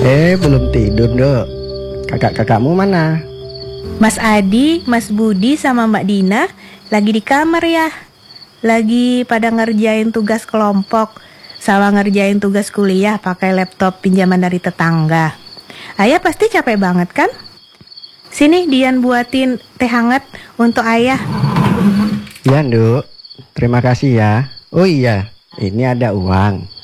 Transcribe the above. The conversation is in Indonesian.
Belum tidur, Dok. Kakak-kakakmu mana? Mas Adi, Mas Budi sama Mbak Dina lagi di kamar ya. Lagi pada ngerjain tugas kelompok sama ngerjain tugas kuliah pakai laptop pinjaman dari tetangga. Ayah pasti capek banget kan? Sini Dian buatin teh hangat untuk ayah. Iya, Dok. Terima kasih ya. Oh iya, ini ada uang.